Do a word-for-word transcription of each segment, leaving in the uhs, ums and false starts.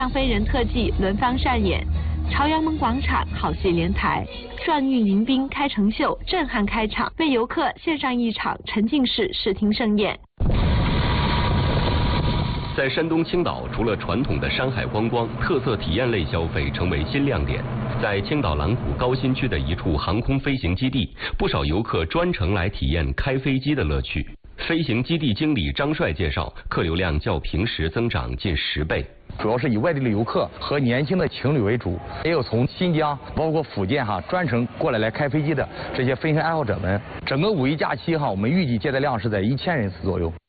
让飞人特技轮番上演，朝阳门广场好戏连台，转运迎宾开城秀震撼开场，为游客献上一场沉浸式视听盛宴。 在山东青岛，除了传统的山海观光，特色体验类消费成为新亮点。在青岛蓝谷高新区的一处航空飞行基地，不少游客专程来体验开飞机的乐趣。飞行基地经理张帅介绍，客流量较平时增长近十倍。 主要是以外地的游客和年轻的情侣为主，也有从新疆包括福建哈专程过来来开飞机的这些飞行爱好者们。整个五一假期哈，我们预计接待量是在一千人次左右。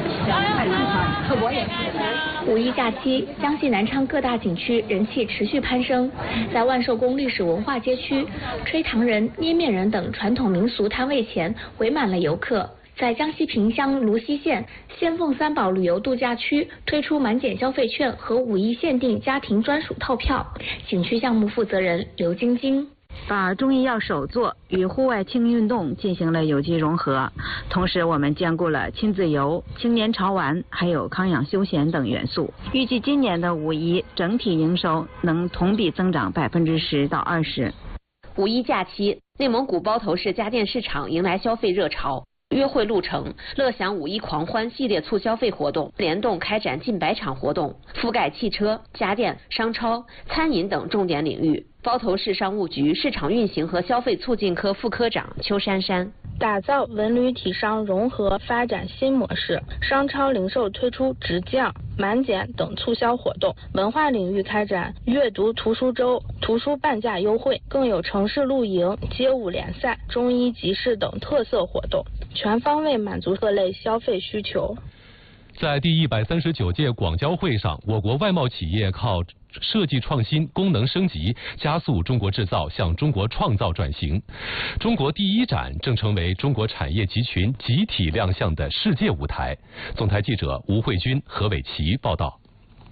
五一假期，江西南昌各大景区人气持续攀升。在万寿宫历史文化街区，吹糖人、捏面人等传统民俗摊位前围满了游客。在江西萍乡泸溪县仙凤三宝旅游度假区推出满减消费券和五一限定家庭专属套票。景区项目负责人刘晶晶。 把中医药手作与户外轻运动进行了有机融合，同时我们兼顾了亲子游、青年潮玩还有康养休闲等元素。预计今年的五一整体营收能同比增长百分之十到二十。 五一假期，内蒙古包头市家电市场迎来消费热潮。约会路程、乐享五一狂欢系列促消费活动联动开展近百场活动，覆盖汽车、家电、商超、餐饮等重点领域。包头市商务局市场运行和消费促进科副科长邱珊珊。 打造文旅体商融合发展新模式，商超零售推出直降、满减等促销活动，文化领域开展阅读图书周、图书半价优惠，更有城市露营、街舞联赛、中医集市等特色活动，全方位满足各类消费需求。 在第一百三十九届广交会上，我国外贸企业靠设计创新、功能升级，加速中国制造向中国创造转型。中国第一展正成为中国产业集群集体亮相的世界舞台。总台记者吴慧君、何伟奇报道。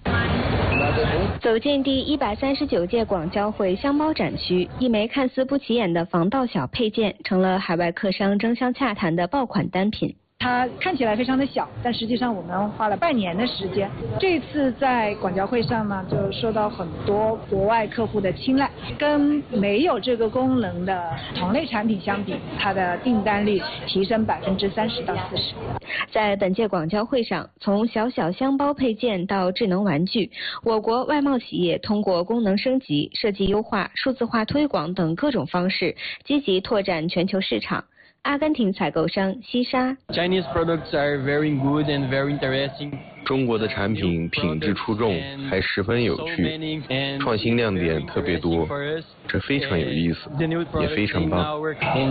走进第一百三十九届广交会箱包展区，一枚看似不起眼的防盗小配件，成了海外客商争相洽谈的爆款单品。 它看起来非常的小，但实际上我们花了半年的时间。这次在广交会上呢，就受到很多国外客户的青睐。跟没有这个功能的同类产品相比，它的订单率提升百分之三十到四十。 在本届广交会上，从小小箱包配件到智能玩具，我国外贸企业通过功能升级、设计优化、数字化推广等各种方式，积极拓展全球市场。阿根廷采购商西沙 Chinese products are very good and very interesting. 中国的产品品质出众，还十分有趣，创新亮点特别多，这非常有意思，也非常棒。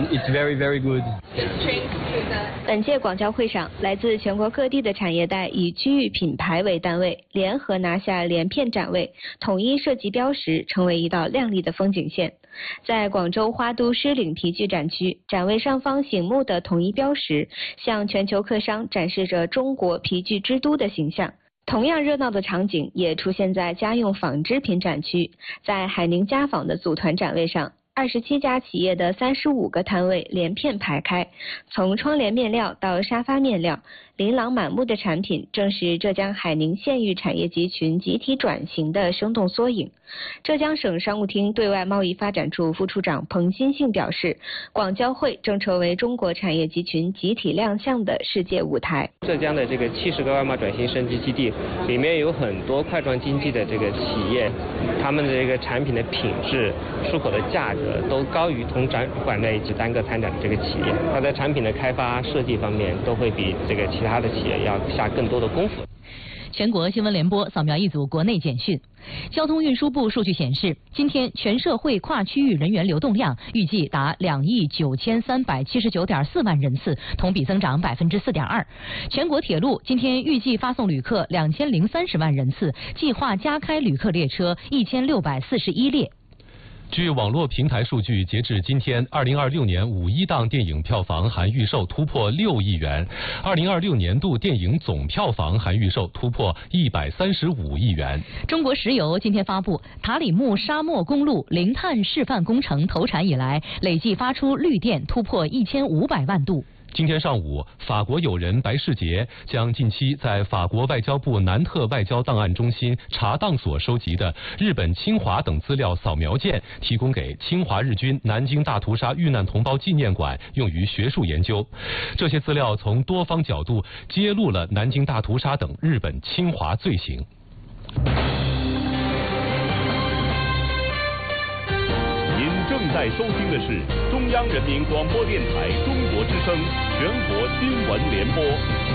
本届广交会上，来自全国各地的产业带以区域品牌为单位，联合拿下连片展位，统一设计标识，成为一道亮丽的风景线。在广州花都狮岭皮具展区，展位上方醒目的统一标识，向全球客商展示着中国皮具之都的形象。同样热闹的场景也出现在家用纺织品展区，在海宁家纺的组团展位上，二十七家企业的三十五个摊位连片排开，从窗帘面料到沙发面料，琳琅满目的产品正是浙江海宁县域产业集群集体转型的生动缩影。浙江省商务厅对外贸易发展处副处长彭新信表示，广交会正成为中国产业集群集体亮相的世界舞台。 浙江的这个七十个外贸转型升级基地里面有很多块状经济的这个企业，他们的这个产品的品质、出口的价格都高于同展馆内只单个参展的这个企业，它在产品的开发设计方面都会比这个其他的企业要下更多的功夫。 全国新闻联播扫描一组国内简讯。交通运输部数据显示，今天全社会跨区域人员流动量预计达两亿九千三百七十九点四万人次，同比增长百分之四点二。全国铁路今天预计发送旅客两千零三十万人次，计划加开旅客列车一千六百四十一列。 据网络平台数据，截至今天，二零二六年五一档电影票房含预售突破六亿元，二零二六年度电影总票房含预售突破一百三十五亿元。 中国石油今天发布，塔里木沙漠公路零碳示范工程投产以来，累计发出绿电突破一千五百万度。 今天上午，法国友人白世杰将近期在法国外交部南特外交档案中心查档所收集的日本侵华等资料扫描件提供给侵华日军南京大屠杀遇难同胞纪念馆，用于学术研究。这些资料从多方角度揭露了南京大屠杀等日本侵华罪行。 正在收听的是中央人民广播电台中国之声全国新闻联播。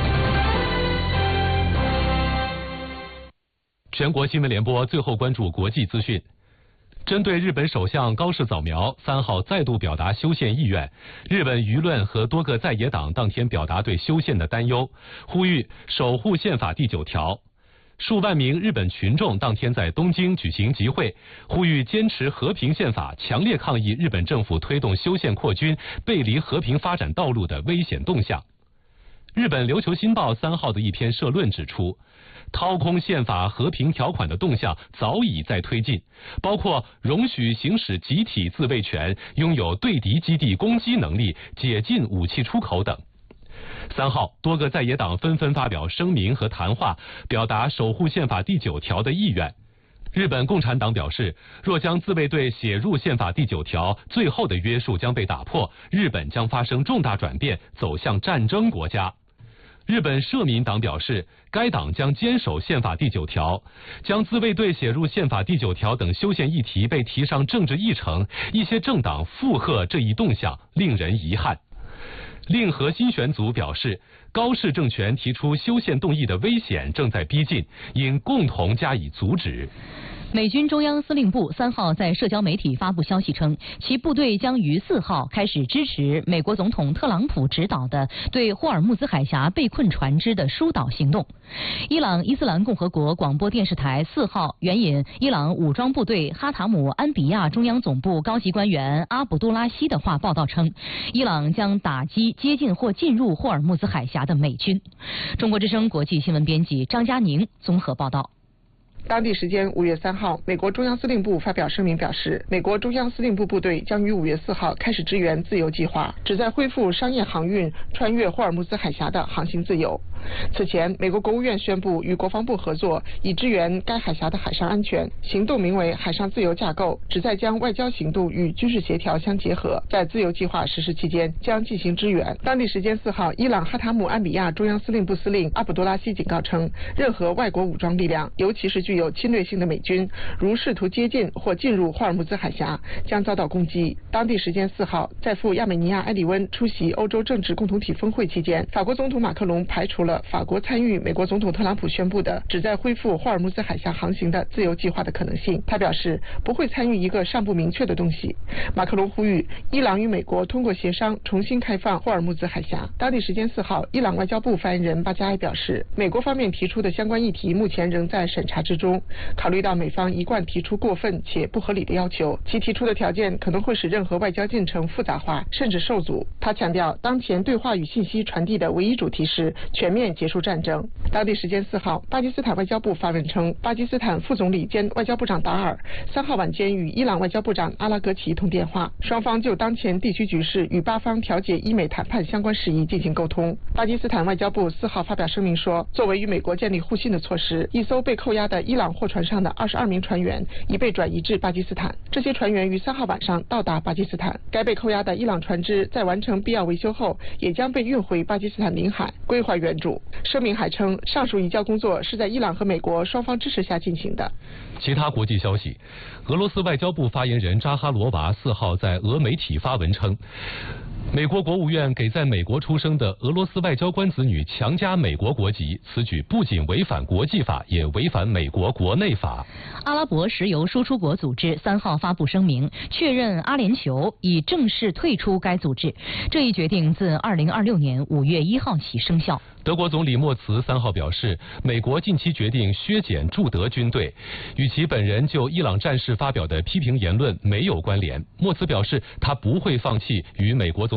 全国新闻联播最后关注国际资讯。针对日本首相高市早苗三号再度表达修宪意愿，日本舆论和多个在野党当天表达对修宪的担忧，呼吁守护宪法第九条。数万名日本群众当天在东京举行集会，呼吁坚持和平宪法，强烈抗议日本政府推动修宪扩军、背离和平发展道路的危险动向。日本琉球新报三号的一篇社论指出，掏空宪法和平条款的动向早已在推进，包括容许行使集体自卫权、拥有对敌基地攻击能力、解禁武器出口等。三号，多个在野党纷纷发表声明和谈话，表达守护宪法第九条的意愿。日本共产党表示，若将自卫队写入宪法第九条，最后的约束将被打破，日本将发生重大转变，走向战争国家。日本社民党表示，该党将坚守宪法第九条，将自卫队写入宪法第九条等修宪议题被提上政治议程，一些政党附和这一动向，令人遗憾。令和新选组表示，高市政权提出修宪动议的危险正在逼近，应共同加以阻止。 美军中央司令部三号在社交媒体发布消息称，其部队将于四号开始支持美国总统特朗普指导的对霍尔木兹海峡被困船只的疏导行动。伊朗伊斯兰共和国广播电视台四号援引伊朗武装部队哈塔姆安比亚中央总部高级官员阿卜杜拉希的话报道称，伊朗将打击接近或进入霍尔木兹海峡的美军。中国之声国际新闻编辑张佳宁综合报道。 当地时间五月三号，美国中央司令部发表声明表示，美国中央司令部部队将于五月四号开始支援自由计划，旨在恢复商业航运穿越霍尔木兹海峡的航行自由。此前，美国国务院宣布与国防部合作，以支援该海峡的海上安全。行动名为海上自由架构，旨在将外交行动与军事协调相结合，在自由计划实施期间将进行支援。当地时间四号，伊朗哈塔姆安比亚中央司令部司令阿卜杜拉希警告称，任何外国武装力量，尤其是具有侵略性的美军，如试图接近或进入霍尔木兹海峡，将遭到攻击。当地时间四号，在赴亚美尼亚埃里温出席欧洲政治共同体峰会期间，法国总统马克龙排除了法国参与美国总统特朗普宣布的旨在恢复霍尔木兹海峡航行的自由计划的可能性。他表示不会参与一个尚不明确的东西。马克龙呼吁伊朗与美国通过协商重新开放霍尔木兹海峡。当地时间四号，伊朗外交部发言人巴加埃表示，美国方面提出的相关议题目前仍在审查之中。考虑到美方一贯提出过分且不合理的要求，其提出的条件可能会使任何外交进程复杂化，甚至受阻。他强调，当前对话与信息传递的唯一主题是全面结束战争。当地时间四号，巴基斯坦外交部发文称，巴基斯坦副总理兼外交部长达尔三号晚间与伊朗外交部长阿拉格齐通电话，双方就当前地区局势与巴方调解伊美谈判相关事宜进行沟通。巴基斯坦外交部四号发表声明说，作为与美国建立互信的措施，一艘被扣押的伊朗货船上的二十二名船员已被转移至巴基斯坦。这些船员于三号晚上到达巴基斯坦，该被扣押的伊朗船只在完成必要维修后，也将被运回巴基斯坦领海归还原主。声明还称，上述移交工作是在伊朗和美国双方支持下进行的。 其他国际消息，俄罗斯外交部发言人扎哈罗娃四号在俄媒体发文称，美国国务院给在美国出生的俄罗斯外交官子女强加美国国籍，此举不仅违反国际法，也违反美国国内法。 阿拉伯石油输出国组织三号发布声明，确认阿联酋已正式退出该组织。这一决定自二零二六年五月一号起生效。 德国总理默茨三号表示，美国近期决定削减驻德军队，与其本人就伊朗战事发表的批评言论没有关联。默茨表示，他不会放弃与美国总统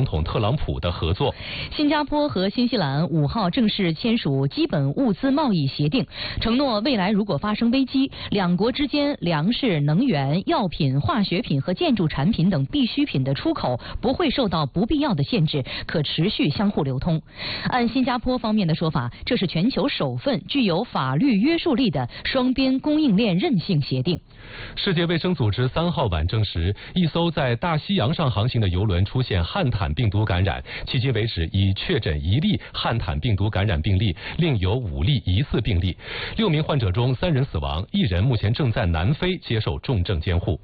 统特朗普的合作。 新加坡和新西兰五号正式签署基本物资贸易协定，承诺未来如果发生危机，两国之间粮食、能源、药品、化学品和建筑产品等必需品的出口不会受到不必要的限制，可持续相互流通。按新加坡方面的说法，这是全球首份具有法律约束力的双边供应链韧性协定。 世界卫生组织三号晚证实，一艘在大西洋上航行的邮轮出现汉坦病毒感染，迄今为止已确诊一例汉坦病毒感染病例，另有五例疑似病例。六名患者中，三人死亡，一人目前正在南非接受重症监护。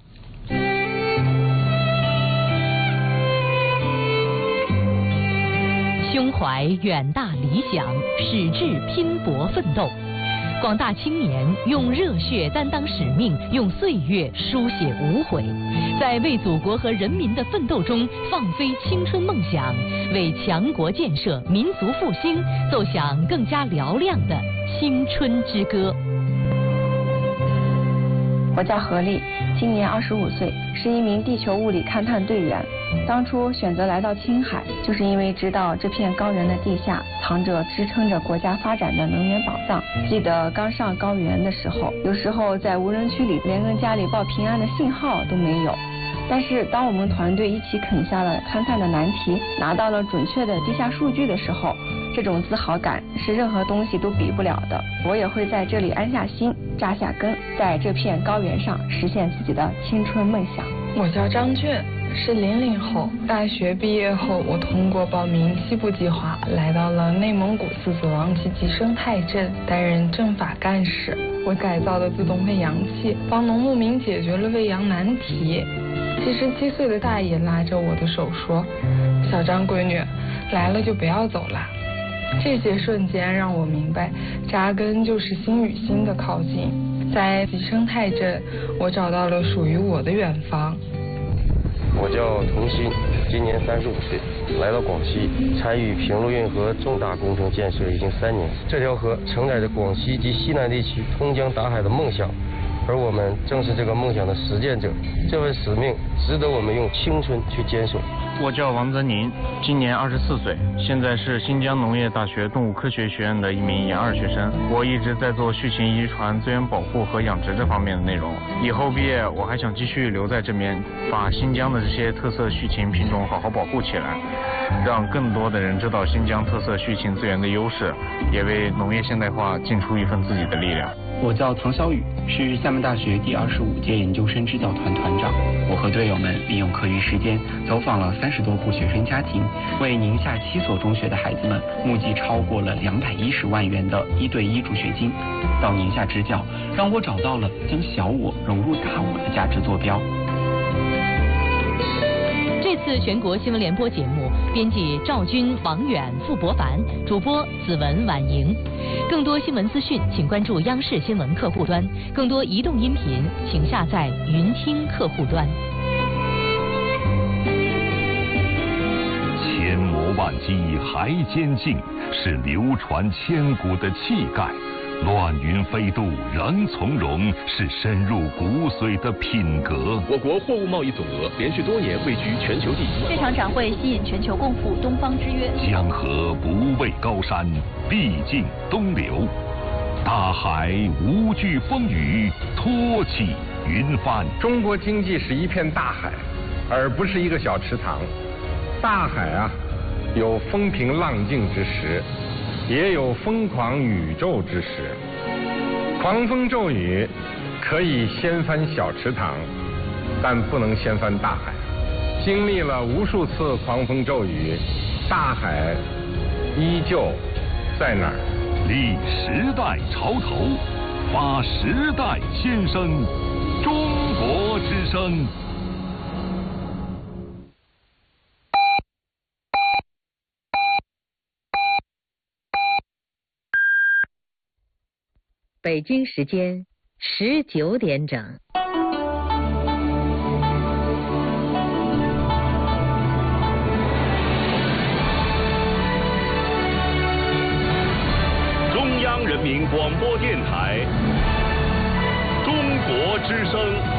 胸怀远大理想，矢志拼搏奋斗。广大青年用热血担当使命，用岁月书写无悔，在为祖国和人民的奋斗中放飞青春梦想，为强国建设、民族复兴奏响更加嘹亮的青春之歌。 我叫何丽，今年二十五岁，是一名地球物理勘探队员。当初选择来到青海，就是因为知道这片高原的地下藏着支撑着国家发展的能源宝藏。记得刚上高原的时候，有时候在无人区里连跟家里报平安的信号都没有。但是当我们团队一起啃下了勘探的难题，拿到了准确的地下数据的时候，这种自豪感是任何东西都比不了的。我也会在这里安下心，扎下根，在这片高原上实现自己的青春梦想。 我叫张俊，是零零后。大学毕业后，我通过报名西部计划，来到了内蒙古狮子王集集生态镇，担任政法干事。我改造的自动喂羊器，帮农牧民解决了喂羊难题。七十七岁的大爷拉着我的手说：“小张闺女，来了就不要走了。”这些瞬间让我明白，扎根就是心与心的靠近。在集生态镇，我找到了属于我的远方。 我叫童鑫，今年三十五岁，来到广西，参与平陆运河重大工程建设已经三年。这条河承载着广西及西南地区通江达海的梦想，而我们正是这个梦想的实践者。这份使命值得我们用青春去坚守。 我叫王泽宁，今年二十四岁，现在是新疆农业大学动物科学学院的一名研二学生。我一直在做畜禽遗传、资源保护和养殖这方面的内容。以后毕业，我还想继续留在这边，把新疆的这些特色畜禽品种好好保护起来，让更多的人知道新疆特色畜禽资源的优势，也为农业现代化尽出一份自己的力量。 我叫唐小雨，是厦门大学第二十五届研究生支教团团长。我和队友们利用课余时间走访了三十多户学生家庭，为宁夏七所中学的孩子们募集超过了两百一十万元的一对一助学金。到宁夏支教，让我找到了将小我融入大我的价值坐标。 这次全国新闻联播节目，编辑赵军、王远、傅博凡，主播子文、婉莹。更多新闻资讯，请关注央视新闻客户端；更多移动音频，请下载云听客户端。 千磨万击还坚劲，是流传千古的气概。乱云飞渡仍从容，是深入骨髓的品格。 我国货物贸易总额连续多年位居全球第一。 这场展会吸引全球共赴东方之约。 江河不畏高山，必尽东流。大海无惧风雨，托起云帆。 中国经济是一片大海，而不是一个小池塘。大海啊，有风平浪静之时，也有疯狂宇宙之时。狂风骤雨可以掀翻小池塘，但不能掀翻大海。经历了无数次狂风骤雨，大海依旧在那儿。 立时代潮头，发时代先声，中国之声。 北京时间十九点整。 中央人民广播电台，中国之声。